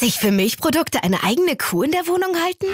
Sich für Milchprodukte eine eigene Kuh in der Wohnung halten?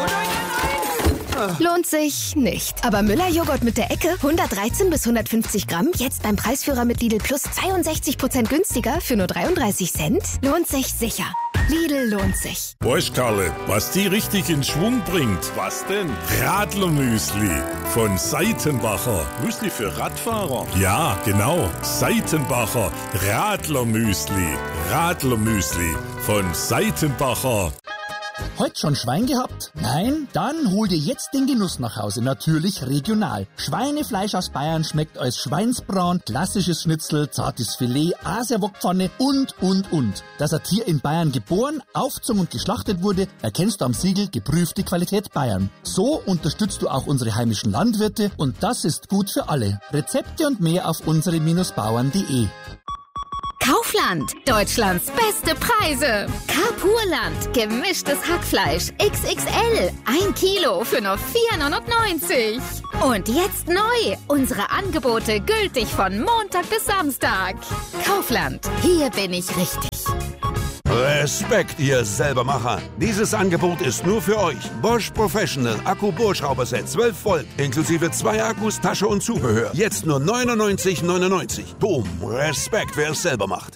Lohnt sich nicht. Aber Müller-Joghurt mit der Ecke, 113 bis 150 Gramm, jetzt beim Preisführer mit Lidl Plus 62% günstiger für nur 33 Cent, lohnt sich sicher. Lidl lohnt sich. Weißt, Karle, was die richtig in Schwung bringt? Was denn? Radlermüsli von Seitenbacher. Müsli für Radfahrer? Ja, genau. Seitenbacher Radlermüsli. Radlermüsli von Seitenbacher. Heute schon Schwein gehabt? Nein? Dann hol dir jetzt den Genuss nach Hause. Natürlich regional. Schweinefleisch aus Bayern schmeckt als Schweinsbraten, klassisches Schnitzel, zartes Filet, Asiawokpfanne und. Dass ein Tier in Bayern geboren, aufgezogen und geschlachtet wurde, erkennst du am Siegel geprüfte Qualität Bayern. So unterstützt du auch unsere heimischen Landwirte und das ist gut für alle. Rezepte und mehr auf unsere-bauern.de. Kaufland, Deutschlands beste Preise. Carpurland, gemischtes Hackfleisch, XXL, 1 Kilo für nur 4,99 €. Und jetzt neu, unsere Angebote gültig von Montag bis Samstag. Kaufland, hier bin ich richtig. Respekt, ihr Selbermacher. Dieses Angebot ist nur für euch. Bosch Professional Akku-Bohrschrauberset 12 Volt, inklusive 2 Akkus, Tasche und Zubehör. Jetzt nur 99,99 €. Boom, Respekt, wer es selber macht.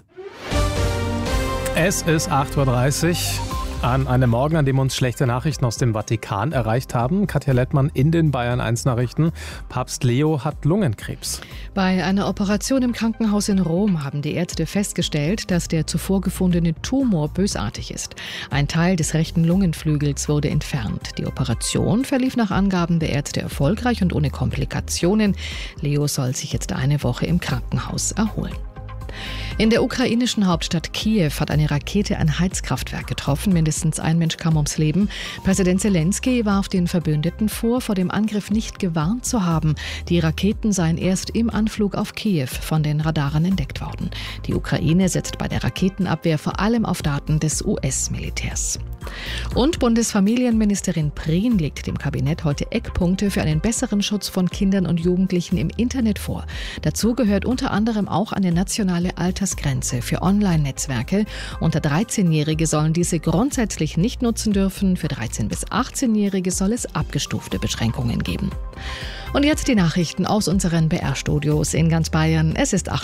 Es ist 8:30 Uhr. An einem Morgen, an dem uns schlechte Nachrichten aus dem Vatikan erreicht haben. Katja Lettmann in den Bayern 1 Nachrichten. Papst Leo hat Lungenkrebs. Bei einer Operation im Krankenhaus in Rom haben die Ärzte festgestellt, dass der zuvor gefundene Tumor bösartig ist. Ein Teil des rechten Lungenflügels wurde entfernt. Die Operation verlief nach Angaben der Ärzte erfolgreich und ohne Komplikationen. Leo soll sich jetzt eine Woche im Krankenhaus erholen. In der ukrainischen Hauptstadt Kiew hat eine Rakete ein Heizkraftwerk getroffen. Mindestens ein Mensch kam ums Leben. Präsident Zelensky warf den Verbündeten vor dem Angriff nicht gewarnt zu haben. Die Raketen seien erst im Anflug auf Kiew von den Radaren entdeckt worden. Die Ukraine setzt bei der Raketenabwehr vor allem auf Daten des US-Militärs. Und Bundesfamilienministerin Prien legt dem Kabinett heute Eckpunkte für einen besseren Schutz von Kindern und Jugendlichen im Internet vor. Dazu gehört unter anderem auch eine nationale Altersgrenze für Online-Netzwerke. Unter 13-Jährige sollen diese grundsätzlich nicht nutzen dürfen. Für 13- bis 18-Jährige soll es abgestufte Beschränkungen geben. Und jetzt die Nachrichten aus unseren BR-Studios in ganz Bayern. Es ist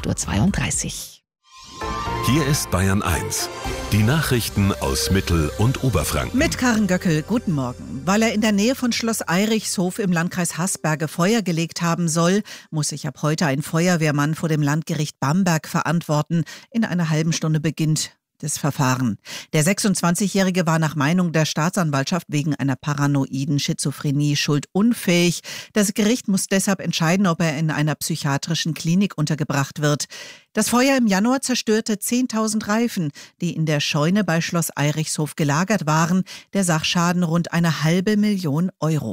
8:32 Uhr. Hier ist Bayern 1. Die Nachrichten aus Mittel- und Oberfranken. Mit Karin Göckel, guten Morgen. Weil er in der Nähe von Schloss Eirichshof im Landkreis Haßberge Feuer gelegt haben soll, muss sich ab heute ein Feuerwehrmann vor dem Landgericht Bamberg verantworten. In einer halben Stunde beginnt das Verfahren. Der 26-Jährige war nach Meinung der Staatsanwaltschaft wegen einer paranoiden Schizophrenie schuldunfähig. Das Gericht muss deshalb entscheiden, ob er in einer psychiatrischen Klinik untergebracht wird. Das Feuer im Januar zerstörte 10.000 Reifen, die in der Scheune bei Schloss Eirichshof gelagert waren. Der Sachschaden rund 500.000 €.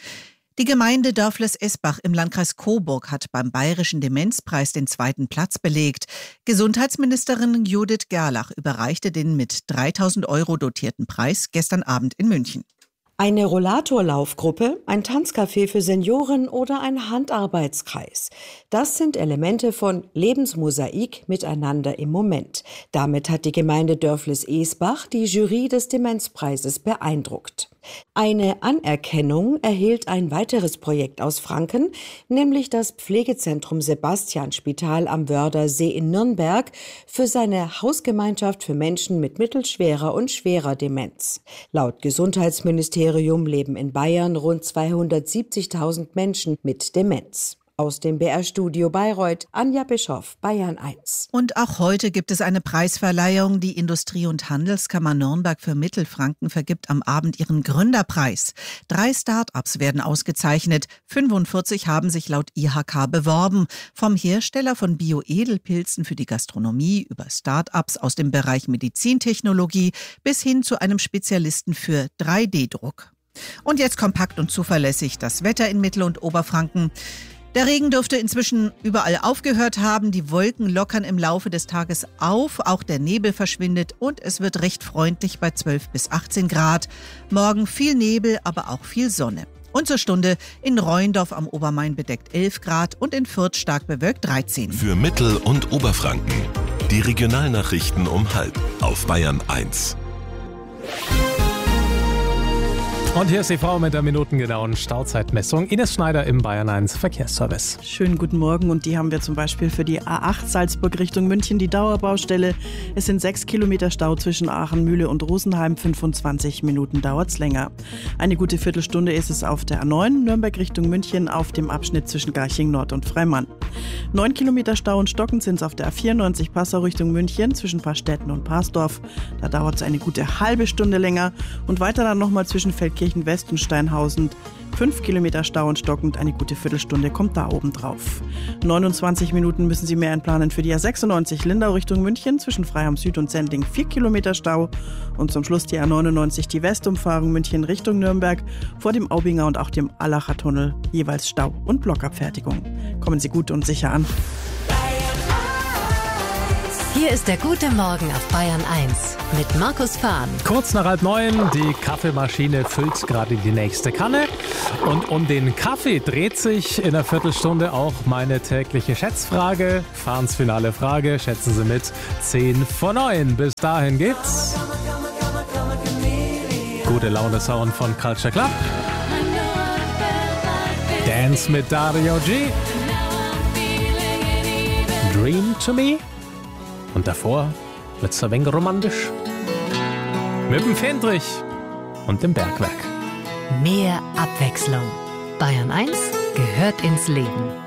Die Gemeinde Dörfles-Esbach im Landkreis Coburg hat beim Bayerischen Demenzpreis den 2. Platz belegt. Gesundheitsministerin Judith Gerlach überreichte den mit 3.000 € dotierten Preis gestern Abend in München. Eine Rollatorlaufgruppe, ein Tanzcafé für Senioren oder ein Handarbeitskreis. Das sind Elemente von Lebensmosaik miteinander im Moment. Damit hat die Gemeinde Dörfles-Esbach die Jury des Demenzpreises beeindruckt. Eine Anerkennung erhielt ein weiteres Projekt aus Franken, nämlich das Pflegezentrum Sebastianspital am Wördersee in Nürnberg für seine Hausgemeinschaft für Menschen mit mittelschwerer und schwerer Demenz. Laut Gesundheitsministerium leben in Bayern rund 270.000 Menschen mit Demenz. Aus dem BR-Studio Bayreuth, Anja Bischoff, Bayern 1. Und auch heute gibt es eine Preisverleihung. Die Industrie- und Handelskammer Nürnberg für Mittelfranken vergibt am Abend ihren Gründerpreis. 3 Start-ups werden ausgezeichnet. 45 haben sich laut IHK beworben. Vom Hersteller von Bioedelpilzen für die Gastronomie über Start-ups aus dem Bereich Medizintechnologie bis hin zu einem Spezialisten für 3D-Druck. Und jetzt kompakt und zuverlässig das Wetter in Mittel- und Oberfranken. Der Regen dürfte inzwischen überall aufgehört haben. Die Wolken lockern im Laufe des Tages auf. Auch der Nebel verschwindet und es wird recht freundlich bei 12 bis 18 Grad. Morgen viel Nebel, aber auch viel Sonne. Und zur Stunde in Rheindorf am Obermain bedeckt 11 Grad und in Fürth stark bewölkt 13. Für Mittel- und Oberfranken. Die Regionalnachrichten um 12:30 auf Bayern 1. Und hier ist die Frau mit der minutengenauen Stauzeitmessung. Ines Schneider im Bayern 1 Verkehrsservice. Schönen guten Morgen und die haben wir zum Beispiel für die A8 Salzburg Richtung München, die Dauerbaustelle. Es sind 6 Kilometer Stau zwischen Aachen, Mühle und Rosenheim. 25 Minuten dauert's länger. Eine gute Viertelstunde ist es auf der A9 Nürnberg Richtung München auf dem Abschnitt zwischen Garching Nord und Freimann. 9 Kilometer Stau und Stocken sind es auf der A94 Passau Richtung München zwischen Paarstetten und Parsdorf. Da dauert es eine gute halbe Stunde länger und weiter dann nochmal zwischen Feldkirchen West und Steinhausen. 5 Kilometer Stau und stockend, eine gute Viertelstunde kommt da oben drauf. 29 Minuten müssen Sie mehr einplanen für die A96 Lindau Richtung München zwischen Freiham Süd und Sendling. 4 Kilometer Stau und zum Schluss die A99 die Westumfahrung München Richtung Nürnberg vor dem Aubinger und auch dem Allacher Tunnel jeweils Stau und Blockabfertigung. Kommen Sie gut und sicher an. Hier ist der gute Morgen auf Bayern 1 mit Markus Fahn. Kurz nach 8:30, die Kaffeemaschine füllt gerade die nächste Kanne. Und um den Kaffee dreht sich in einer Viertelstunde auch meine tägliche Schätzfrage. Fahns finale Frage, schätzen Sie mit 10 vor 9. Bis dahin geht's. Gute Laune Sound von Culture Club. Dance mit Dario G. Dream to Me. Und davor wird's ein wenig romantisch. Mit dem Fendrich und dem Bergwerk. Mehr Abwechslung. Bayern 1 gehört ins Leben.